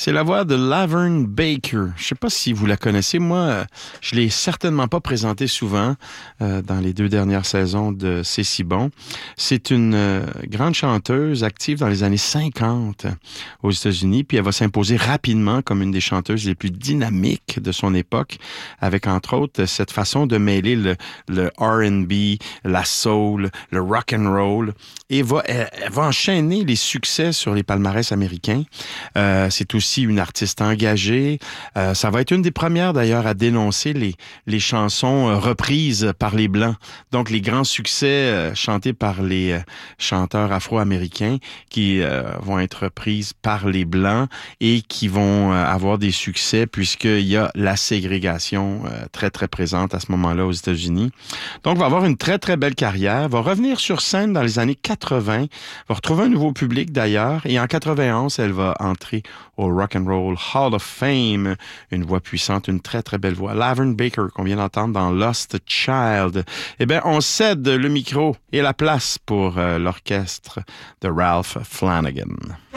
C'est la voix de Laverne Baker. Je ne sais pas si vous la connaissez. Moi, je l'ai certainement pas présentée souvent dans les 2 dernières saisons de C'est si bon. C'est une grande chanteuse active dans les années 50 aux États-Unis, puis elle va s'imposer rapidement comme une des chanteuses les plus dynamiques de son époque, avec entre autres cette façon de mêler le R&B, la soul, le rock and roll, et elle va enchaîner les succès sur les palmarès américains. C'est aussi une artiste engagée. Ça va être une des premières d'ailleurs à dénoncer les chansons reprises par les Blancs. Donc les grands succès chantés par les chanteurs afro-américains qui vont être reprises par les Blancs et qui vont avoir des succès puisqu'il y a la ségrégation très très présente à ce moment-là aux États-Unis. Donc va avoir une très très belle carrière, va revenir sur scène dans les années 80, va retrouver un nouveau public d'ailleurs, et en 91, elle va entrer au Rock and Roll Hall of Fame. Une voix puissante, une très très belle voix. Laverne Baker, qu'on vient d'entendre dans Lost Child. Eh bien, on cède le micro et la place pour l'orchestre de Ralph Flanagan.